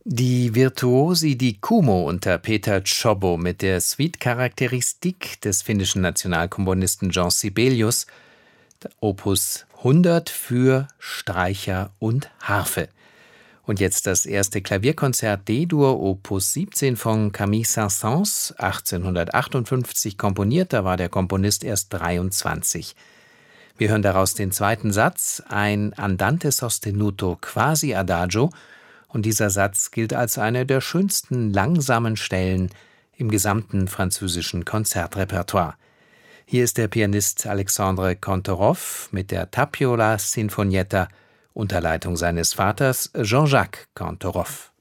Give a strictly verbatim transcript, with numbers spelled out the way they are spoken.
Die Virtuosi di Kumo unter Peter Czobbo mit der Suite Charakteristique des finnischen Nationalkomponisten Jean Sibelius, Opus hundert für Streicher und Harfe. Und jetzt das erste Klavierkonzert D-Dur, Opus siebzehn von Camille Saint-Saëns, achtzehnhundertachtundfünfzig komponiert, da war der Komponist erst dreiundzwanzig. Wir hören daraus den zweiten Satz, ein Andante sostenuto quasi adagio, und dieser Satz gilt als eine der schönsten langsamen Stellen im gesamten französischen Konzertrepertoire. Hier ist der Pianist Alexandre Kantorov mit der Tapiola Sinfonietta unter Leitung seines Vaters Jean-Jacques Kantorov.